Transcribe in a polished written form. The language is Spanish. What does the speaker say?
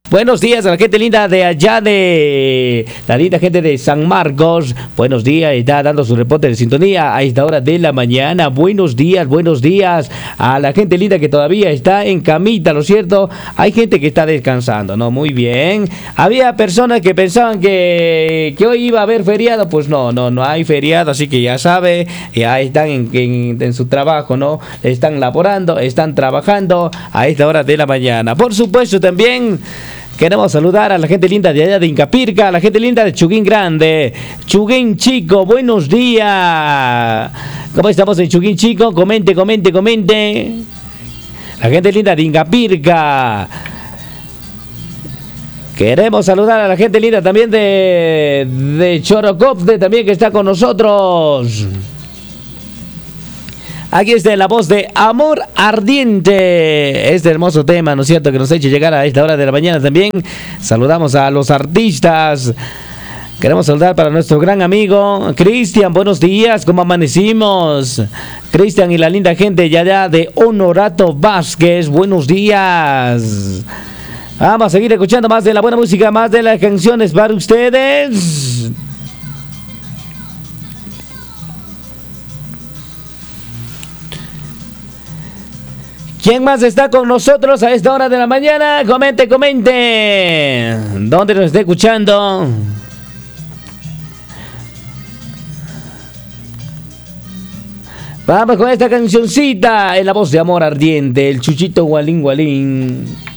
Buenos días a la gente linda de allá de la linda gente de San Marcos. Buenos días, está dando su reporte de sintonía a esta hora de la mañana. Buenos días a la gente linda que todavía está en camita, ¿no es cierto? Hay gente que está descansando, ¿no? Muy bien. Había personas que pensaban que hoy iba a haber feriado. Pues no hay feriado, así que ya sabe, ya están en su trabajo, ¿no? Están laborando, están trabajando a esta hora de la mañana. Por supuesto, también queremos saludar a la gente linda de allá de Incapirca, a la gente linda de Chuguín Grande, Chuguín Chico, buenos días. ¿Cómo estamos en Chuguín Chico? Comente. La gente linda de Incapirca. Queremos saludar a la gente linda también de Chorocopte, también que está con nosotros. Aquí está la voz de Amor Ardiente. Este hermoso tema, ¿no es cierto?, que nos ha hecho llegar a esta hora de la mañana también. Saludamos a los artistas. Queremos saludar para nuestro gran amigo Cristian. Buenos días, ¿cómo amanecimos? Cristian y la linda gente de allá de Honorato Vázquez. Buenos días. Vamos a seguir escuchando más de la buena música, más de las canciones para ustedes. ¿Quién más está con nosotros a esta hora de la mañana? Comente. ¿Dónde nos está escuchando? Vamos con esta cancioncita en la voz de Amor Ardiente, el Chuchito Gualín Gualín.